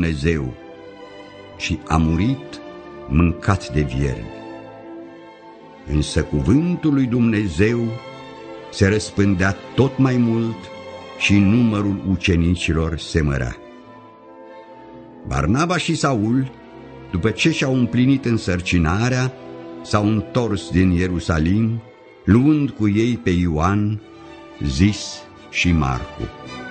Dumnezeu și a murit mâncat de viermi. Însă cuvântul lui Dumnezeu se răspândea tot mai mult și numărul ucenicilor se mărea. Barnaba și Saul, după ce și-au împlinit însărcinarea, s-au întors din Ierusalim, luând cu ei pe Ioan, zis și Marcu.